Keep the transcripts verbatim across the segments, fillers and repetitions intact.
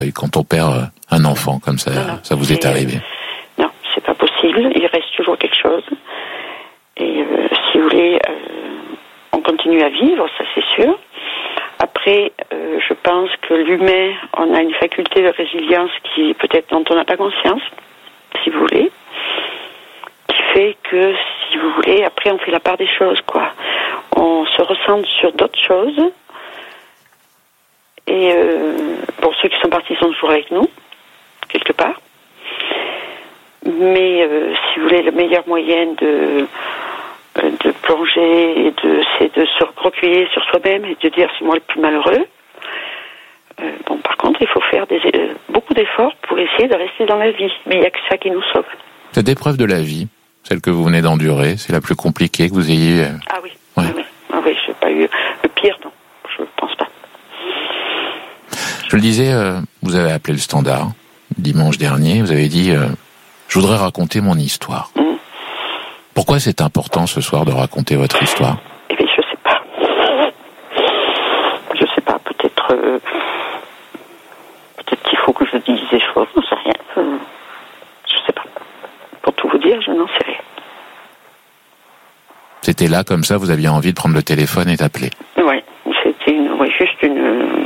Et quand on perd un enfant comme ça, non, non, ça vous est arrivé? Non, c'est pas possible. Il reste toujours quelque chose. Et euh, si vous voulez, euh, on continue à vivre, ça c'est sûr. Après, euh, je pense que l'humain, on a une faculté de résilience qui peut-être dont on n'a pas conscience, si vous voulez, qui fait que, si vous voulez, après on fait la part des choses, quoi. On se ressent sur d'autres choses. Et euh, bon, ceux qui sont partis sont toujours avec nous, quelque part. Mais euh, si vous voulez, le meilleur moyen de, de plonger, et de, c'est de se recueillir sur soi-même et de dire c'est moi le plus malheureux. Euh, bon, par contre, il faut faire des, euh, beaucoup d'efforts pour essayer de rester dans la vie. Mais il n'y a que ça qui nous sauve. Cette épreuve de la vie, celle que vous venez d'endurer, c'est la plus compliquée que vous ayez... Euh... Ah oui, ouais. ah oui, ah oui, je n'ai pas eu le pire, non, je ne pense pas. Je le disais, euh, vous avez appelé le standard dimanche dernier, vous avez dit euh, « Je voudrais raconter mon histoire mmh. ». Pourquoi c'est important ce soir de raconter votre histoire? Eh bien, je sais pas. Je sais pas, peut-être... Euh, peut-être qu'il faut que je dise des choses, j'en sais rien. Je, je sais pas. Pour tout vous dire, je n'en sais rien. C'était là, comme ça, vous aviez envie de prendre le téléphone et d'appeler? Oui, c'était une, ouais, juste une...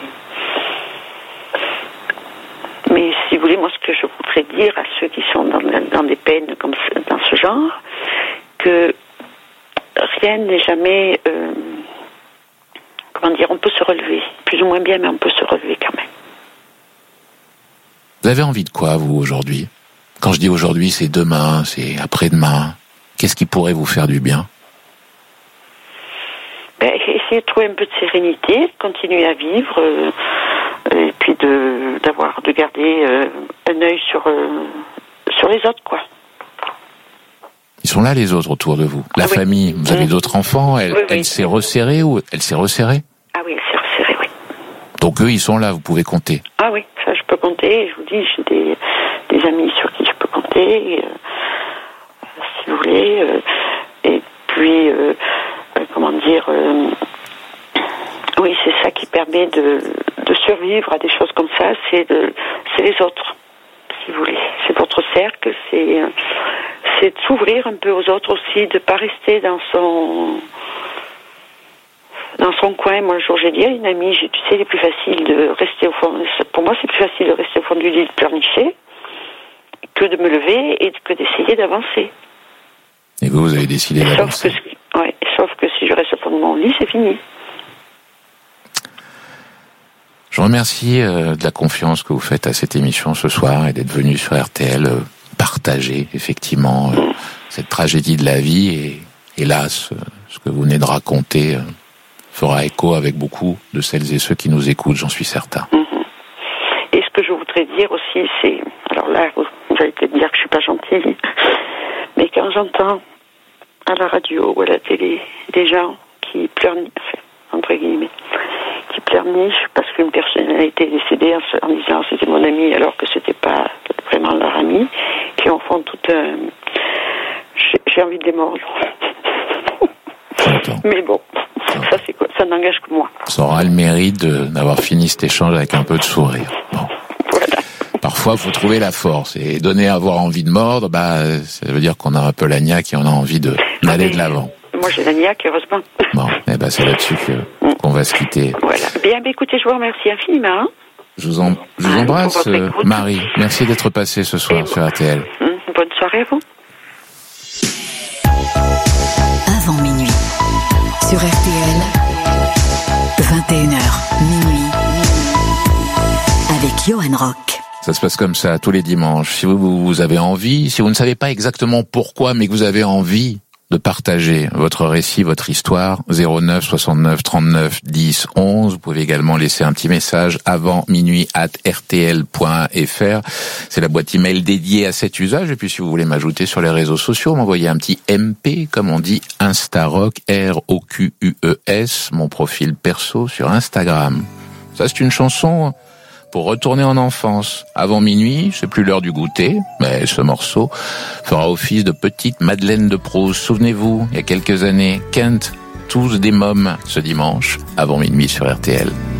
Mais si vous voulez, moi, ce que je voudrais dire à ceux qui sont dans, dans des peines comme dans ce genre, que rien n'est jamais... Euh, comment dire, on peut se relever. Plus ou moins bien, mais on peut se relever quand même. Vous avez envie de quoi, vous, aujourd'hui? Quand je dis aujourd'hui, c'est demain, c'est après-demain. Qu'est-ce qui pourrait vous faire du bien? Ben, essayer de trouver un peu de sérénité, continuer à vivre... Euh, et puis de d'avoir de garder euh, un œil sur euh, sur les autres, quoi. Ils sont là, les autres autour de vous. La ah, famille, oui. Vous avez mmh. d'autres enfants, elle, oui, oui. elle s'est resserrée ou elle s'est resserrée? Ah oui, elle s'est resserrée, oui. Donc eux, ils sont là, vous pouvez compter. Ah oui, ça je peux compter. Je vous dis, j'ai des des amis sur qui je peux compter, euh, si vous voulez. Euh, et puis euh, euh, comment dire. Euh, Oui, c'est ça qui permet de, de survivre à des choses comme ça, c'est, de, c'est les autres, si vous voulez. C'est votre cercle, c'est, c'est de s'ouvrir un peu aux autres aussi, de ne pas rester dans son, dans son coin. Moi, un jour, j'ai dit à une amie, tu sais, il est plus facile de rester au fond, pour moi, c'est plus facile de rester au fond du lit de pleurnicher que de me lever et que d'essayer d'avancer. Et vous, vous avez décidé et d'avancer. Sauf que, ouais, sauf que si je reste au fond de mon lit, c'est fini. Je vous remercie euh, de la confiance que vous faites à cette émission ce soir et d'être venu sur R T L euh, partager effectivement euh, cette tragédie de la vie et hélas, euh, ce que vous venez de raconter euh, fera écho avec beaucoup de celles et ceux qui nous écoutent, j'en suis certain. Et ce que je voudrais dire aussi, c'est, alors là, vous allez peut-être dire que je suis pas gentille, mais quand j'entends à la radio ou à la télé des gens qui pleurent, enfin, entre guillemets, qui pleurnichent parce qu'une personne a été décédée en, en disant c'était mon ami alors que c'était pas vraiment leur ami, qui en font tout un... J'ai, j'ai envie de les mordre. Mais bon, ça c'est quoi, ça n'engage que moi. Ça aura le mérite de, d'avoir fini cet échange avec un peu de sourire. Bon. Voilà. Parfois, il faut trouver la force et donner à avoir envie de mordre, bah, ça veut dire qu'on a un peu la niaque et on a envie de, d'aller de l'avant. Moi, j'ai la niaque, heureusement. Bon, eh ben, c'est là-dessus que, qu'on va se quitter. Voilà. Bien, bah, écoutez, je vous remercie infiniment. Je vous, en, je vous embrasse, euh, Marie. Merci d'être passée ce soir et sur R T L. Bonne soirée à vous. Avant minuit, sur R T L, vingt et une heures, minuit, avec Johan Rock. Ça se passe comme ça tous les dimanches. Si vous, vous avez envie, si vous ne savez pas exactement pourquoi, mais que vous avez envie de partager votre récit, votre histoire, zéro neuf soixante-neuf trente-neuf dix onze. Vous pouvez également laisser un petit message avant minuit at r t l point f r. C'est la boîte email dédiée à cet usage. Et puis si vous voulez m'ajouter sur les réseaux sociaux, m'envoyer un petit M P, comme on dit, Instarock, R O Q U E S, mon profil perso sur Instagram. Ça, c'est une chanson pour retourner en enfance. Avant minuit, c'est plus l'heure du goûter, mais ce morceau fera office de petite Madeleine de Proust. Souvenez-vous, il y a quelques années, Kent, tous des mômes, ce dimanche, avant minuit sur R T L.